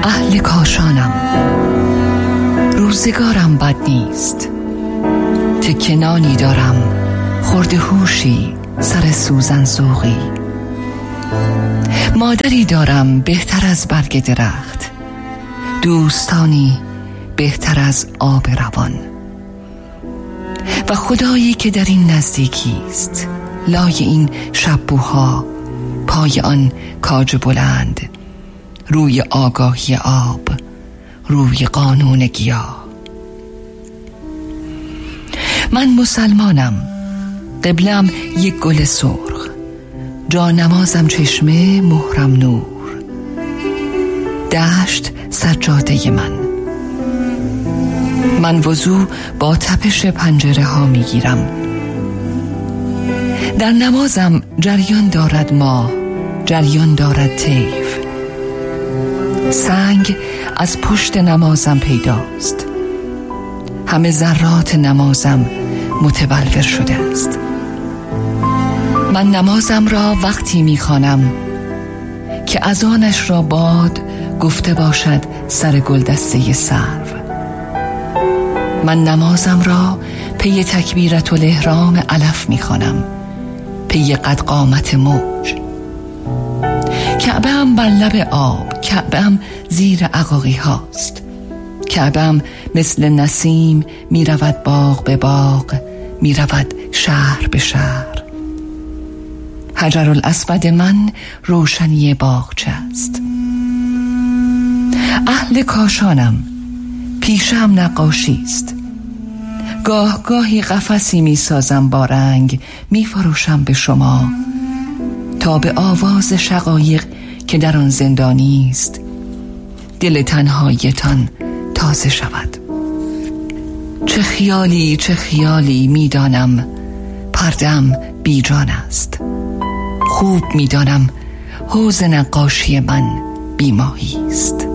اهل کاشانم، روزگارم بد نیست. تکه نانی دارم، خورده هوشی، سر سوزن ذوقی. مادری دارم بهتر از برگ درخت، دوستانی بهتر از آب روان. و خدایی که در این نزدیکی است، لای این شبوها، پای آن کاج بلند، روی آگاهی آب، روی قانون گیاه. من مسلمانم، قبلم یک گل سرخ، جا نمازم چشمه، مهرم نور، دشت سجاده من وضو با تپش پنجره ها می گیرم. در نمازم جریان دارد ماه، جریان دارد طیف. سنگ از پشت نمازم پیداست، همه ذرات نمازم متبلور شده است. من نمازم را وقتی می خوانم که اذانش را باد گفته باشد سر گلدسته سرو. من نمازم را پی تکبیرت الاحرام علف می خوانم، پی قد قامت موج. کعبه ام بر لب آب، کعبه ام زیر عقاقی هاست. کعبه ام مثل نسیم می رود باغ به باغ، می رود شهر به شهر. حجر الاسود من روشنی باغچه است. اهل کاشانم، پیشم نقاشی است. گاه گاهی قفسی می سازم با رنگ، می فروشم به شما تا به آواز شقایق که در آن زندانی است دل تنهایتان تازه شود. چه خیالی می دانم پرده‌ام بی جان است. خوب می دانم حوض نقاشی من بی ماهی است.